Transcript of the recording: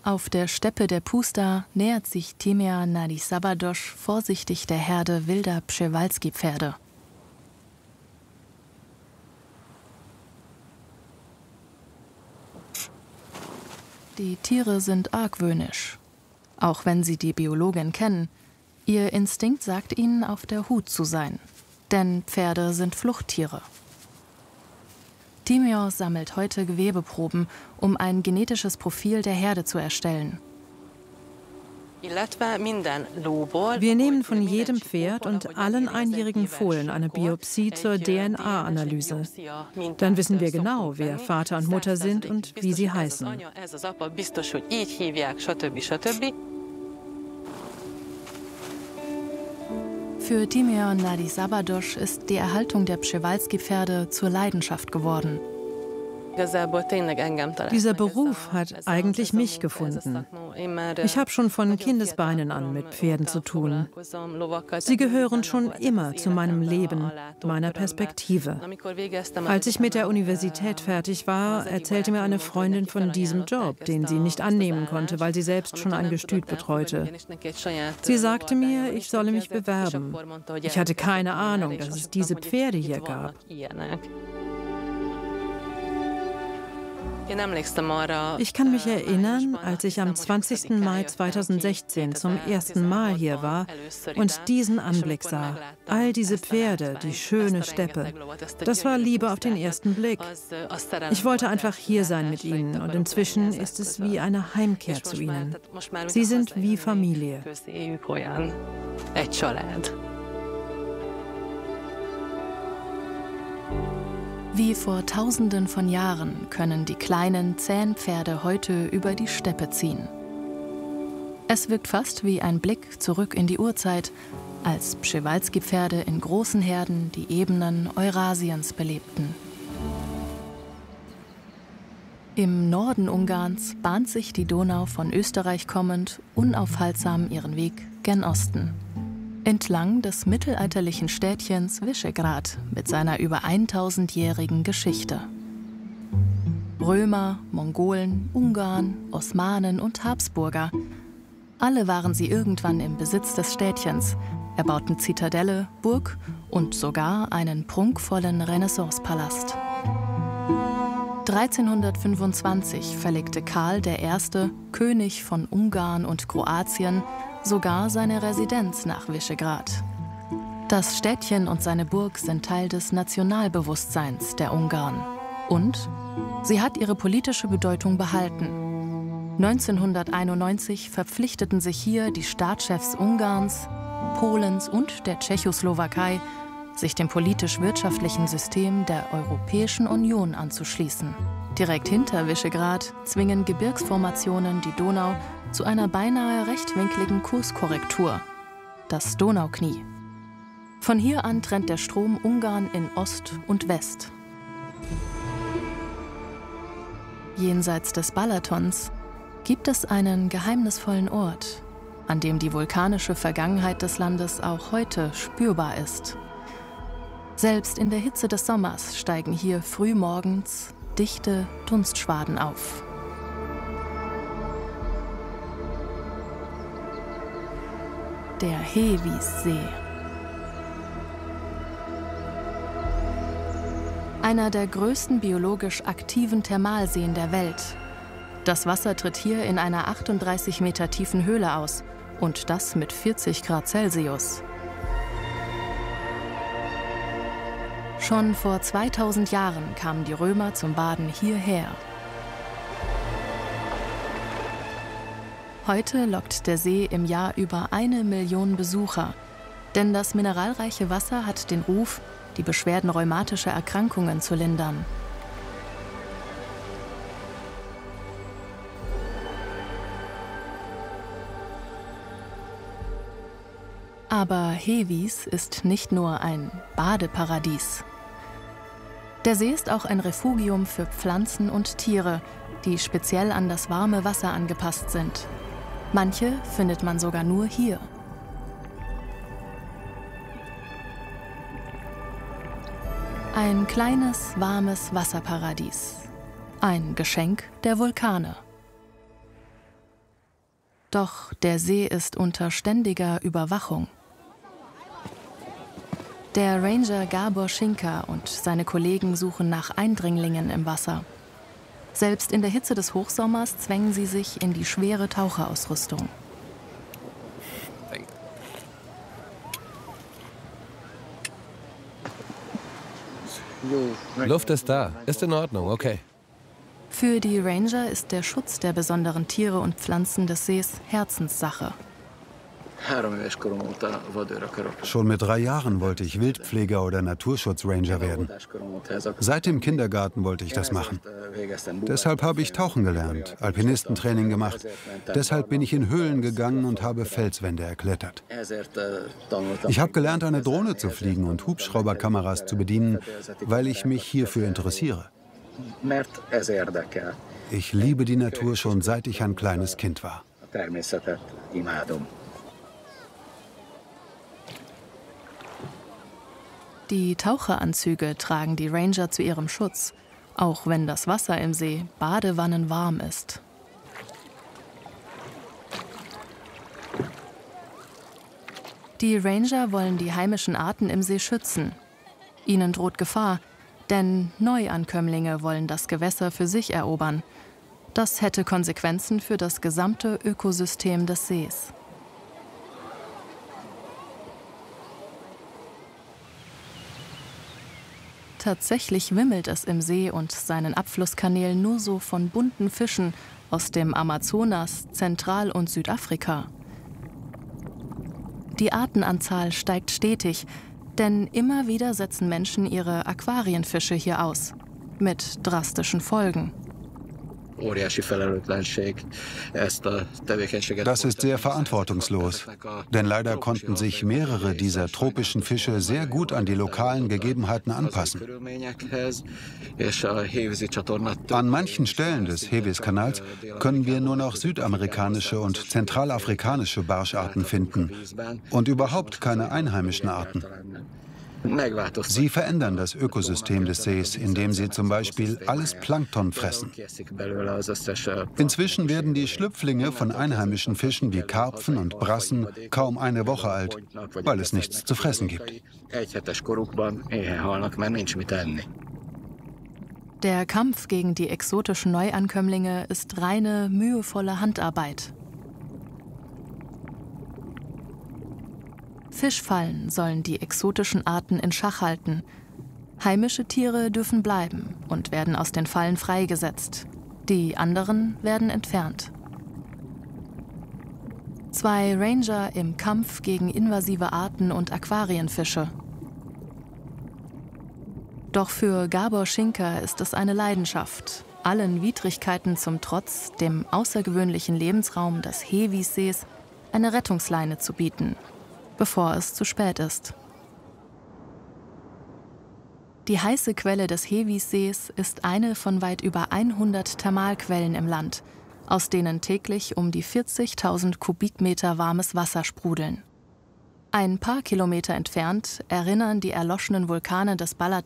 Auf der Steppe der Pusta nähert sich Timea Nadisabadosh vorsichtig der Herde wilder Przewalski-Pferde. Die Tiere sind argwöhnisch. Auch wenn sie die Biologin kennen, ihr Instinkt sagt ihnen, auf der Hut zu sein. Denn Pferde sind Fluchttiere. Timea sammelt heute Gewebeproben, um ein genetisches Profil der Herde zu erstellen. Wir nehmen von jedem Pferd und allen einjährigen Fohlen eine Biopsie zur DNA-Analyse. Dann wissen wir genau, wer Vater und Mutter sind und wie sie heißen. Für Timea Nadisabadosh ist die Erhaltung der Przewalski-Pferde zur Leidenschaft geworden. Dieser Beruf hat eigentlich mich gefunden. Ich habe schon von Kindesbeinen an mit Pferden zu tun. Sie gehören schon immer zu meinem Leben, meiner Perspektive. Als ich mit der Universität fertig war, erzählte mir eine Freundin von diesem Job, den sie nicht annehmen konnte, weil sie selbst schon ein Gestüt betreute. Sie sagte mir, ich solle mich bewerben. Ich hatte keine Ahnung, dass es diese Pferde hier gab. Ich kann mich erinnern, als ich am 20. Mai 2016 zum ersten Mal hier war und diesen Anblick sah. All diese Pferde, die schöne Steppe. Das war Liebe auf den ersten Blick. Ich wollte einfach hier sein mit ihnen und inzwischen ist es wie eine Heimkehr zu ihnen. Sie sind wie Familie. Wie vor Tausenden von Jahren können die kleinen, zähen Pferde heute über die Steppe ziehen. Es wirkt fast wie ein Blick zurück in die Urzeit, als Przewalski-Pferde in großen Herden die Ebenen Eurasiens belebten. Im Norden Ungarns bahnt sich die Donau von Österreich kommend unaufhaltsam ihren Weg gen Osten. Entlang des mittelalterlichen Städtchens Vyšehrad mit seiner über 1000-jährigen Geschichte. Römer, Mongolen, Ungarn, Osmanen und Habsburger. Alle waren sie irgendwann im Besitz des Städtchens, erbauten Zitadelle, Burg und sogar einen prunkvollen Renaissancepalast. 1325 verlegte Karl I., König von Ungarn und Kroatien, sogar seine Residenz nach Vyšehrad. Das Städtchen und seine Burg sind Teil des Nationalbewusstseins der Ungarn. Und sie hat ihre politische Bedeutung behalten. 1991 verpflichteten sich hier die Staatschefs Ungarns, Polens und der Tschechoslowakei, sich dem politisch-wirtschaftlichen System der Europäischen Union anzuschließen. Direkt hinter Vyšehrad zwingen Gebirgsformationen die Donau zu einer beinahe rechtwinkligen Kurskorrektur, das Donauknie. Von hier an trennt der Strom Ungarn in Ost und West. Jenseits des Balatons gibt es einen geheimnisvollen Ort, an dem die vulkanische Vergangenheit des Landes auch heute spürbar ist. Selbst in der Hitze des Sommers steigen hier frühmorgens dichte Dunstschwaden auf. Der Hewisee. Einer der größten biologisch aktiven Thermalseen der Welt. Das Wasser tritt hier in einer 38 Meter tiefen Höhle aus und das mit 40 Grad Celsius. Schon vor 2000 Jahren kamen die Römer zum Baden hierher. Heute lockt der See im Jahr über 1 Million Besucher. Denn das mineralreiche Wasser hat den Ruf, die Beschwerden rheumatischer Erkrankungen zu lindern. Aber Hevis ist nicht nur ein Badeparadies. Der See ist auch ein Refugium für Pflanzen und Tiere, die speziell an das warme Wasser angepasst sind. Manche findet man sogar nur hier. Ein kleines, warmes Wasserparadies. Ein Geschenk der Vulkane. Doch der See ist unter ständiger Überwachung. Der Ranger Gabor Schinka und seine Kollegen suchen nach Eindringlingen im Wasser. Selbst in der Hitze des Hochsommers zwängen sie sich in die schwere Taucherausrüstung. Luft ist da. Ist in Ordnung, okay. Für die Ranger ist der Schutz der besonderen Tiere und Pflanzen des Sees Herzenssache. Schon mit 3 Jahren wollte ich Wildpfleger oder Naturschutzranger werden. Seit dem Kindergarten wollte ich das machen. Deshalb habe ich tauchen gelernt, Alpinistentraining gemacht. Deshalb bin ich in Höhlen gegangen und habe Felswände erklettert. Ich habe gelernt, eine Drohne zu fliegen und Hubschrauberkameras zu bedienen, weil ich mich hierfür interessiere. Ich liebe die Natur schon seit ich ein kleines Kind war. Die Taucheranzüge tragen die Ranger zu ihrem Schutz, auch wenn das Wasser im See badewannenwarm ist. Die Ranger wollen die heimischen Arten im See schützen. Ihnen droht Gefahr, denn Neuankömmlinge wollen das Gewässer für sich erobern. Das hätte Konsequenzen für das gesamte Ökosystem des Sees. Tatsächlich wimmelt es im See und seinen Abflusskanälen nur so von bunten Fischen aus dem Amazonas, Zentral- und Südafrika. Die Artenanzahl steigt stetig, denn immer wieder setzen Menschen ihre Aquarienfische hier aus, mit drastischen Folgen. Das ist sehr verantwortungslos, denn leider konnten sich mehrere dieser tropischen Fische sehr gut an die lokalen Gegebenheiten anpassen. An manchen Stellen des Hevis-Kanals können wir nur noch südamerikanische und zentralafrikanische Barscharten finden und überhaupt keine einheimischen Arten. Sie verändern das Ökosystem des Sees, indem sie zum Beispiel alles Plankton fressen. Inzwischen werden die Schlüpflinge von einheimischen Fischen wie Karpfen und Brassen kaum eine Woche alt, weil es nichts zu fressen gibt. Der Kampf gegen die exotischen Neuankömmlinge ist reine, mühevolle Handarbeit. Fischfallen sollen die exotischen Arten in Schach halten. Heimische Tiere dürfen bleiben und werden aus den Fallen freigesetzt. Die anderen werden entfernt. 2 Ranger im Kampf gegen invasive Arten und Aquarienfische. Doch für Gabor Schinka ist es eine Leidenschaft, allen Widrigkeiten zum Trotz dem außergewöhnlichen Lebensraum des Hevis-Sees eine Rettungsleine zu bieten, bevor es zu spät ist. Die heiße Quelle des Hevis-Sees ist eine von weit über 100 Thermalquellen im Land, aus denen täglich um die 40.000 Kubikmeter warmes Wasser sprudeln. Ein paar Kilometer entfernt erinnern die erloschenen Vulkane des